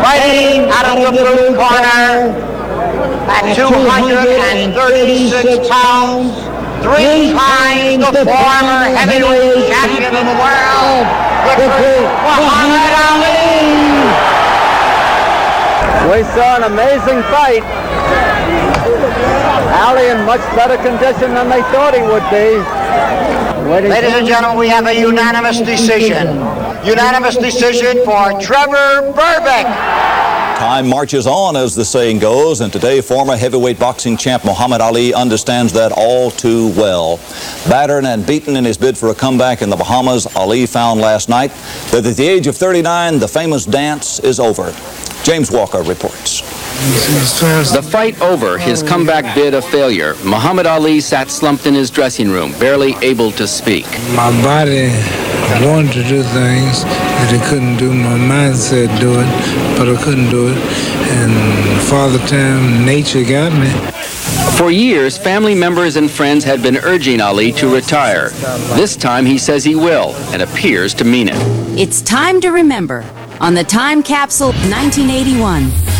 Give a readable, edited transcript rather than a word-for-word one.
Fighting out of the blue corner at 236 pounds, 3 times the former heavyweight champion of the world, Muhammad Ali. We saw an amazing fight. Ali in much better condition than they thought he would be. Ladies and gentlemen, we have a unanimous decision. Unanimous decision for Trevor Berbick. Time marches on, as the saying goes, and today former heavyweight boxing champ Muhammad Ali understands that all too well. Battered and beaten in his bid for a comeback in the Bahamas, Ali found last night that at the age of 39, the famous dance is over. James Walker reports. The fight over, his comeback bid a failure. Muhammad Ali sat slumped in his dressing room, barely able to speak. My body wanted to do things that it couldn't do. My mind said do it, but I couldn't do it. And Father Time, nature got me. For years, family members and friends had been urging Ali to retire. This time he says he will, and appears to mean it. It's time to remember on the Time Capsule 1981.